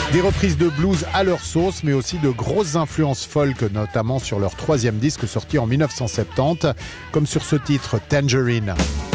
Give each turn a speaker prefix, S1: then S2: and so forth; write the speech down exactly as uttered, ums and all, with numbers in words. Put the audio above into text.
S1: Des reprises de blues à leur sauce, mais aussi de grosses influences folk, notamment sur leur troisième disque sorti en mille neuf cent soixante-dix, comme sur ce titre Tangerine.